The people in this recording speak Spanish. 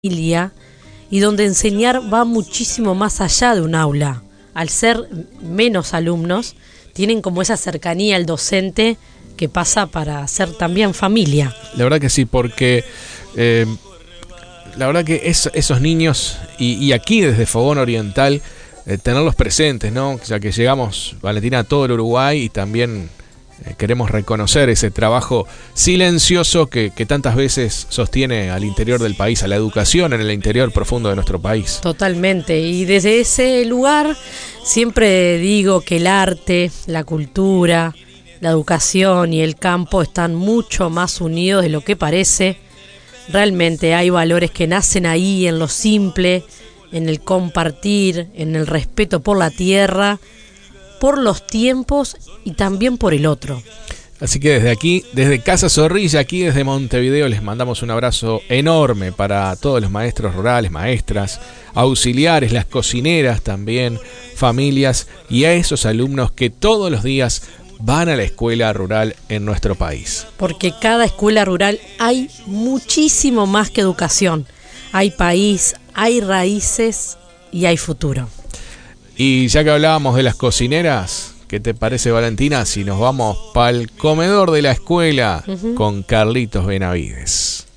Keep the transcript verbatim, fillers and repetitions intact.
familia y donde enseñar va muchísimo más allá de un aula. Al ser menos alumnos, tienen como esa cercanía al docente que pasa para ser también familia. La verdad que sí, porque eh, la verdad que es, esos niños, y, y aquí desde Fogón Oriental, eh, tenerlos presentes, ¿no? O sea, que llegamos, Valentina, a todo el Uruguay y también eh, queremos reconocer ese trabajo silencioso que, que tantas veces sostiene al interior del país, a la educación en el interior profundo de nuestro país. Totalmente, y desde ese lugar siempre digo que el arte, la cultura, la educación y el campo están mucho más unidos de lo que parece. Realmente hay valores que nacen ahí en lo simple, en el compartir, en el respeto por la tierra, por los tiempos y también por el otro. Así que desde aquí, desde Casa Zorrilla, aquí desde Montevideo, les mandamos un abrazo enorme para todos los maestros rurales, maestras, auxiliares, las cocineras también, familias y a esos alumnos que todos los días van a la escuela rural en nuestro país. Porque cada escuela rural hay muchísimo más que educación. Hay país, hay raíces y hay futuro. Y ya que hablábamos de las cocineras, ¿qué te parece, Valentina, si nos vamos para el comedor de la escuela uh-huh. con Carlitos Benavides?